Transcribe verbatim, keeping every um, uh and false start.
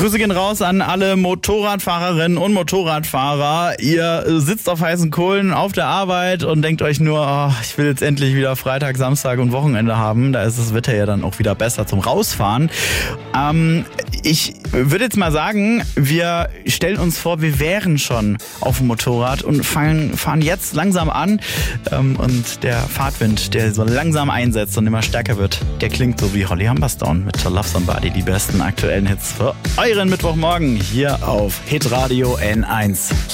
Grüße gehen raus an alle Motorradfahrerinnen und Motorradfahrer. Ihr sitzt auf heißen Kohlen auf der Arbeit und denkt euch nur, oh, ich will jetzt endlich wieder Freitag, Samstag und Wochenende haben. Da ist das Wetter ja dann auch wieder besser zum Rausfahren. Ähm, ich würde jetzt mal sagen, wir stellen uns vor, wir wären schon auf dem Motorrad und fangen, fahren jetzt langsam an. Ähm, und der Fahrtwind, der so langsam einsetzt und immer stärker wird, der klingt so wie Holly Humberstone mit To Love Somebody. Die besten aktuellen Hits für euren Mittwochmorgen hier auf Hitradio N eins.